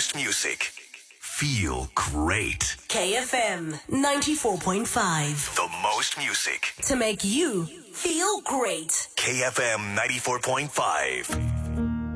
most music. Feel great. KFM 94.5. The most music. To make you feel great. KFM 94.5.